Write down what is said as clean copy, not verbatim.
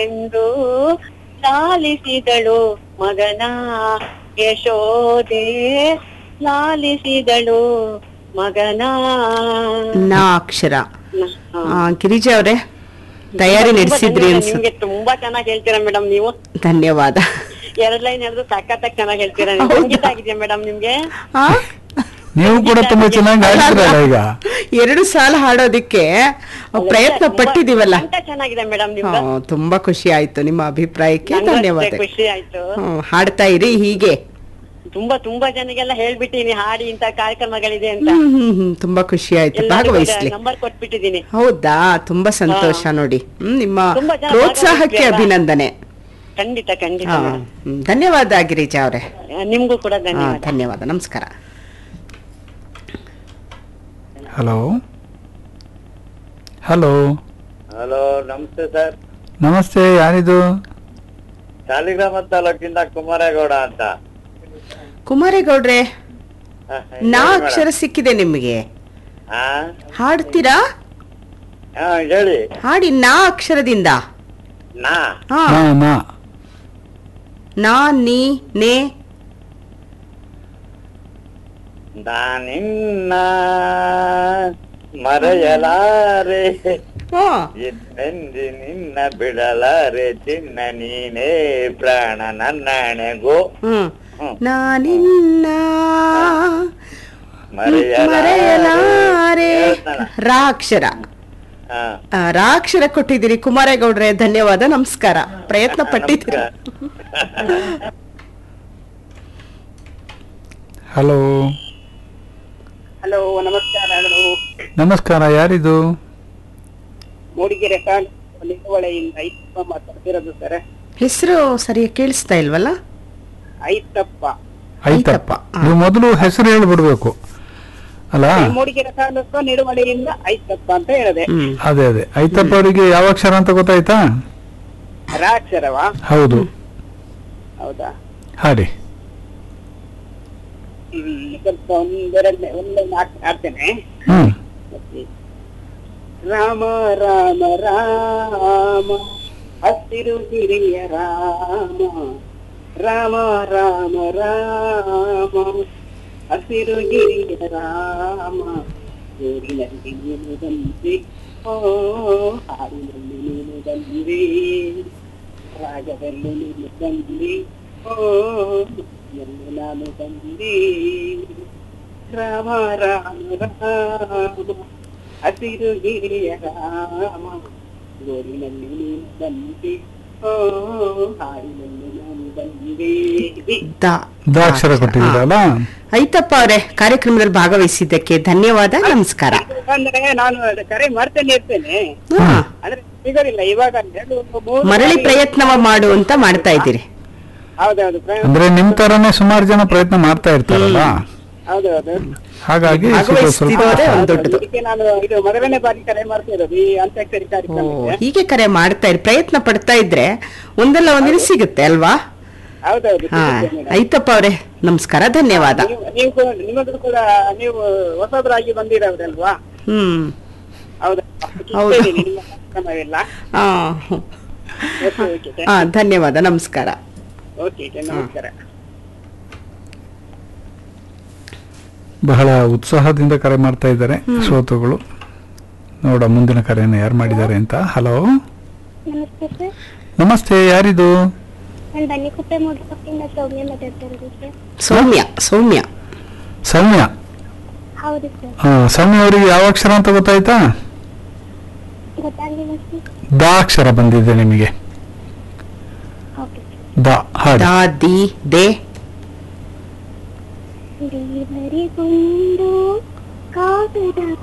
ಎಂದು ಲಾಲಿಸಿದಳು ಮಗನ ಯಶೋದೆ, ಲಾಲಿಸಿದಳು ಮಗನ. ನಾ ಅಕ್ಷರ. ಗಿರಿಜಾ ಅವರೇ, ತಯಾರಿ ನಡೆಸಿದ್ರಿ ಅನ್ಸುತ್ತೆ. ನಿಮ್ಗೆ ತುಂಬಾ ಚೆನ್ನಾಗಿ ಹೇಳ್ತೀರಾ ಮೇಡಮ್ ನೀವು. ಧನ್ಯವಾದ. 2 ಲೈನ್ ಹೇಳಿದ್ರು ಸಖತ್ತಾಗಿ ಚೆನ್ನಾಗಿ ಹೇಳ್ತೀರಾ. ಸಂಗೀತ ಆಗಿದೆಯಾ ಮೇಡಮ್ ನಿಮ್ಗೆ? ನೀವು ಕೂಡ ತುಂಬಾ ಚೆನ್ನಾಗಿ ಹಾಡ್ತೀರಲ್ಲ ಈಗ. 2 ಸಾಲ ಹಾಡೋದಿಕ್ಕೆ ಪ್ರಯತ್ನ ಪಟ್ಟಿದೀವಲ್ಲ. ಚೆನ್ನಾಗಿದೆ ಮೇಡಮ್ ನಿಮ್ಗೆ. ತುಂಬಾ ಖುಷಿ ಆಯ್ತು ನಿಮ್ಮ ಅಭಿಪ್ರಾಯಕ್ಕೆ. ಧನ್ಯವಾದ. ಖುಷಿ ಆಯ್ತು. ಹಾಡ್ತಾ ಇರಿ ಹೀಗೆ. ತುಂಬಾ ಜನಗೆಲ್ಲ ಹೇಳ್ಬಿಟ್ಟಿನಿ ಹಾಡಿ ಇಂತ ಕಾರ್ಯಕ್ರಮಗಳಿದೆ ಅಂತ. ತುಂಬಾ ಖುಷಿ ಆಯ್ತು. ಭಾಗವಹಿಸ್ಲಿ. ನಂಬರ್ ಕೊಟ್ಬಿಟ್ಟಿದೀನಿ. ಹೌದಾ, ತುಂಬಾ ಸಂತೋಷ ನೋಡಿ. ನಿಮ್ಮ ತುಂಬಾ ಜನ ಪ್ರೋತ್ಸಾಹಕ್ಕೆ ಅಭಿನಂದನೆ. ಖಂಡಿತ ಖಂಡಿತ. ಧನ್ಯವಾದ ಗಿರಿಜಾ ಅವರೇ. ನಿಮ್ಗೂ ಕೂಡ ಧನ್ಯವಾದ. ಧನ್ಯವಾದ. ನಮಸ್ಕಾರ. ಹಲೋ ಹಲೋ ಹಲೋ, ನಮಸ್ತೆ ಸರ್. ನಮಸ್ತೆ, ಯಾರಿದು? ಶಾಲಿಗ್ರಾಮ ತಾಲೂಕಿಂದ ಕುಮಾರೇಗೌಡ ಅಂತ. ಕುಮಾರೇಗೌಡ್ರೆ, ನಾ ಅಕ್ಷರ ಸಿಕ್ಕಿದೆ ನಿಮಗೆ. ಹಾಡ್ತೀರಾ? ಹೇಳಿ. ಹಾಡಿ ನಾ ಅಕ್ಷರದಿಂದ. ನಾ ನಾ ನೀ ನೇ. ನಿನ್ನ ಮರೆಯಲಾರೆ, ನಿನ್ನ ಬಿಡಲಾರೆ, ಚಿನ್ನ ನೀನೇ ಪ್ರಾಣ ನನ್ನಣೆಗೋ. ನಾನಿನ್ನ ಮರೆಯಲಾರೆ. ರಾಕ್ಷರ. ರಾಕ್ಷರ ಕೊಟ್ಟಿದ್ದೀರಿ ಕುಮಾರೇಗೌಡ್ರೆ. ಧನ್ಯವಾದ. ನಮಸ್ಕಾರ. ಪ್ರಯತ್ನ ಪಟ್ಟಿದ್ದೀರಿ. ಹಲೋ ಹಲೋ, ನಮಸ್ಕಾರಗಳು. ನಮಸ್ಕಾರ, ಯಾರಿದು? ಮೂಡಿಗೆರೆ ಹೊಳೆಯಿಂದ ಐತಪ್ಪ ಮಾತಾಡ್ತಿರೋದು ಸರ್. ಹೆಸರು ಸರಿಯಾಗಿ ಕೇಳಿಸ್ತಾ ಇಲ್ವಲ್ಲ? ಐತಪ್ಪ. ಐತಪ್ಪ. ನೀವು ಮೊದಲು ಹೆಸರು ಹೇಳ್ಬಿಡ್ಬೇಕು ಅಲ್ಲ? ಮೂಡಿಗೆರೆ ತಾಲೂಕು ನಿಡುವಳಿಯಿಂದ ಐತಪ್ಪ ಅಂತ ಹೇಳಿದೆ. ಅದೇ ಅದೇ. ಐತಪ್ಪ ಅವರಿಗೆ ಯಾವ ಅಕ್ಷರ ಅಂತ ಗೊತ್ತಾಯ್ತಾ? ರಾಕ್ಷರವಾ? ಹೌದು. ಹೌದಾ? ಹಾಡಿ. ಸ್ವಲ್ಪ ಒಂದೆರಡು ಆಡ್ತೇನೆ. ರಾಮ ರಾಮ ರಾಮ ಹಸಿರು ಗಿರಿಯ ರಾಮ, ರಾಮ ರಾಮ ರಾಮ ಹಸಿರು ಗಿರಿಯ ರಾಮ, ಊರಿನಲ್ಲಿ ನೀನು ಬಂದೆ, ಓ ಹಾಡಿನಲ್ಲಿ ನೀನು ಬಂದೆ, ರಾಗದಲ್ಲಿ ನೀನು ಬಂದೆ, ಓ ಎಂದು ನಾನು ಬಂದೆ, ರಾಮ ರಾಮ ರಾಮ ಹಸಿರು ಗಿರಿಯ ರಾಮ, ಗೋರಿನಲ್ಲಿ ನೀನು ಬಂದೆ, ಓ ಹಾಡಿನಲ್ಲಿ ನಾನು ಬಂದೆ. ಅಕ್ಷರ ಕೊಟ್ಟಿದ್ದೀರಲ್ಲ? ಐತಪ್ಪ ಅವರೇ, ಕಾರ್ಯಕ್ರಮದಲ್ಲಿ ಭಾಗವಹಿಸಿದ್ದಕ್ಕೆ ಧನ್ಯವಾದ. ನಮಸ್ಕಾರ. ಅಂದ್ರೆ ನಾನು ಕರೆ ಮಾಡ್ತೇನೆ ಇರ್ತೇನೆ, ಅಂದ್ರೆ ಸಿಗೋದಿಲ್ಲ ಇವಾಗ. ಮರಳಿ ಪ್ರಯತ್ನವ ಮಾಡು ಅಂತ ಮಾಡ್ತಾ ಇದ್ದೀರಿ. ಹೌದೌದು. ಅಂದ್ರೆ ನಿಮ್ ತರನೇ ಸುಮಾರು ಜನ ಪ್ರಯತ್ನ ಮಾಡ್ತಾ ಇರ್ತಾರಲ್ಲ, ಹೌದೌದು. ಹಾಗಾಗಿ ಒಂದು ದೊಡ್ಡದು. ನಾನು ಇದು ಮೊದಲನೇ ಬಾರಿ ಕರೆ ಮಾಡ್ತಾ ಇರೋದು ಈ ಅಂತ್ಯಾಕ್ಷರಿ ಕಾರ್ಯಕ್ರಮಕ್ಕೆ. ಹೀಗೆ ಕರೆ ಮಾಡ್ತಾ ಇರಿ, ಪ್ರಯತ್ನ ಪಡ್ತಾ ಇದ್ರೆ ಒಂದಲ್ಲ ಒಂದಿನ ಸಿಗುತ್ತೆ ಅಲ್ವಾ? ಹೌದೌದು. ಐತಪ್ಪ ಅವರೇ, ನಮಸ್ಕಾರ. ಧನ್ಯವಾದ. ನಿಮಗೂ ಕೂಡ ನೀವು ಹೊಸಬರಾಗಿ ಬಂದಿರೋದಲ್ವಾ? ಹೌದಾ? ಧನ್ಯವಾದ. ನಮಸ್ಕಾರ. ಓಕೆ, ನಮಸ್ಕಾರ. ಬಹಳ ಉತ್ಸಾಹದಿಂದ ಕರೆ ಮಾಡ್ತಾ ಇದ್ದಾರೆ ಶ್ರೋತೃಗಳು. ನೋಡ ಮುಂದಿನ ಕರೆಯನ್ನು ಯಾರು ಮಾಡಿದ್ದಾರೆ ಅಂತ. ಹಲೋ ನಮಸ್ತೆ, ಯಾರಿದು? ಸೌಮ್ಯ. ಸೌಮ್ಯ. ಸೌಮ್ಯ. ಸೌಮ್ಯ ಅವರಿಗೆ ಯಾವ ಅಕ್ಷರ ಅಂತ ಗೊತ್ತಾಯ್ತಾ? ದ ಅಕ್ಷರ ಬಂದಿದೆ ನಿಮಗೆ. ದ ಹಾಡಿ. The they. ಕಾಗದ